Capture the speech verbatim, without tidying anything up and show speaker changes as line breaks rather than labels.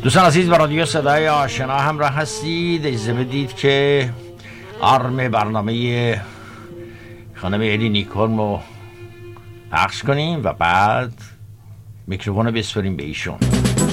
دوستان عزیز، با رادیو صدای آشنا همراه هستید. اجازه بدید که آرم برنامه خانم الی نیکولم رو پخش کنیم و بعد میکروفون رو بسپریم به ایشون.